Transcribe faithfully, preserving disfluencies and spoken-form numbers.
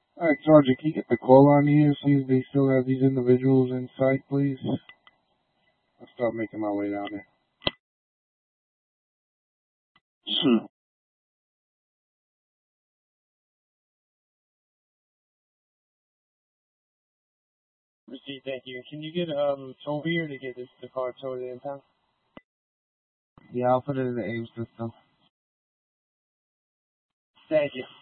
Alright, Sergeant, can you get the call on here, see if they still have these individuals in sight, please? I'll start making my way down there. Hmm. Receipt, thank you. Can you get um tow here to get this the car towed to the impound? Yeah, I'll put it in the AIM system. Thank you.